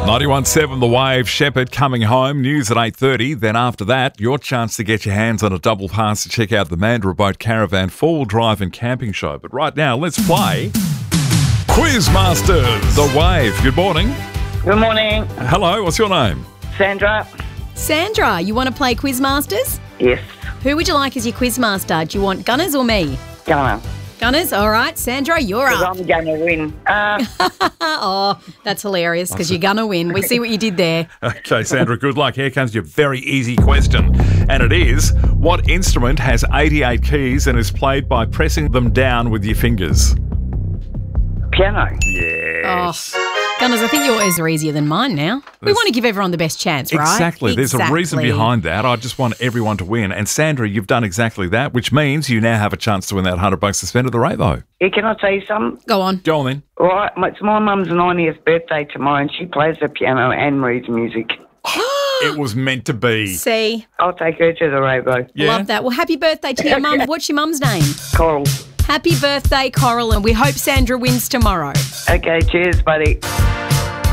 91.7 The Wave, Shepherd coming home, news at 8:30. Then after that, your chance to get your hands on a double pass to check out the Mandurah Boat Caravan 4-wheel drive and camping show. But right now, let's play Quizmasters. The Wave, good morning. Good morning. Hello, what's your name? Sandra? Sandra, you want to play Quizmasters? Yes. Who would you like as your Quizmaster? Do you want Gunners or me? Gunner. Gunners? All right. Sandra, you're up. I'm going to win. Oh, that's hilarious because you're going to win. We see what you did there. Okay, Sandra, good luck. Here comes your very easy question. And it is, what instrument has 88 keys and is played by pressing them down with your fingers? Piano. Yes. Oh, Gunners, I think yours are easier than mine now. We want to give everyone the best chance, right? Exactly. There's a reason behind that. I just want everyone to win. And Sandra, you've done exactly that, which means you now have a chance to win that $100 suspended the rate, though. Yeah, can I tell you something? Go on. Go on then. All right, it's my mum's 90th birthday tomorrow and she plays the piano and reads music. It was meant to be. See, I'll take her to the rainbow. Yeah. love that. Well, happy birthday to your mum. What's your mum's name? Coral. Happy birthday, Coral, and we hope Sandra wins tomorrow. Okay, cheers, buddy.